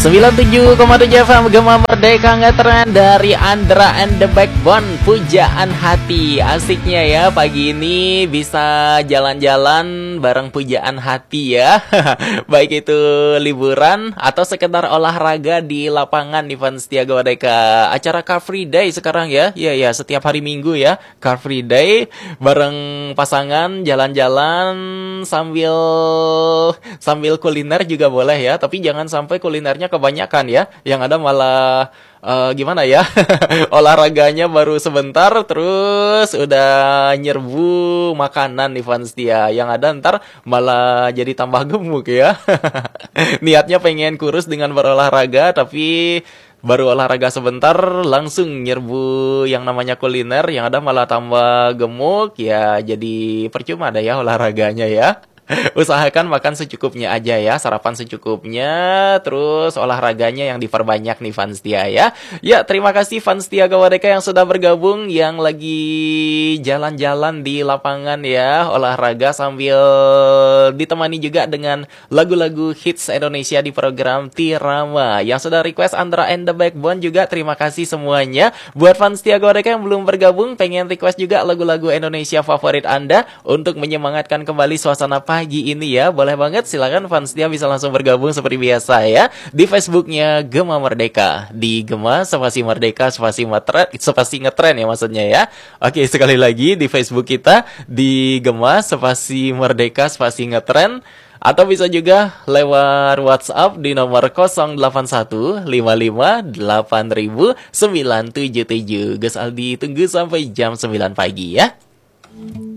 97,7 FM Gema Merdeka ngetren dari Andra and the Backbone, Pujaan Hati. Asiknya ya pagi ini bisa jalan-jalan bareng Pujaan Hati ya. Baik itu liburan atau sekedar olahraga di lapangan di Fans Tiaga Merdeka. Acara Car Free Day sekarang ya. Iya ya, setiap hari Minggu ya Car Free Day bareng pasangan jalan-jalan sambil kuliner juga boleh ya, tapi jangan sampai kulinernya kebanyakan ya, yang ada malah gimana ya olahraganya baru sebentar terus udah nyerbu makanan nih Fans Tia, yang ada ntar malah jadi tambah gemuk ya. Niatnya pengen kurus dengan berolahraga, tapi baru olahraga sebentar langsung nyerbu yang namanya kuliner, yang ada malah tambah gemuk ya, jadi percuma ada ya olahraganya ya. Usahakan makan secukupnya aja ya, sarapan secukupnya, terus olahraganya yang diperbanyak nih Fans Tia ya. Ya, terima kasih Fans Tiaga Merdeka yang sudah bergabung, yang lagi jalan-jalan di lapangan ya, olahraga sambil ditemani juga dengan lagu-lagu hits Indonesia di program Tirama. Yang sudah request Andra and the Backbone juga terima kasih semuanya. Buat Fans Tiaga Merdeka yang belum bergabung, pengen request juga lagu-lagu Indonesia favorit Anda untuk menyemangatkan kembali suasana pagi ini ya, boleh banget, silakan Fans Tia bisa langsung bergabung seperti biasa ya di Facebooknya Gema Merdeka, di Gema spasi Merdeka spasi ngetren ya maksudnya ya. Oke, sekali lagi di Facebook kita di Gema spasi Merdeka spasi ngetren, atau bisa juga lewat WhatsApp di nomor 08155800977. Gus Aldi tunggu sampai jam 9 pagi ya.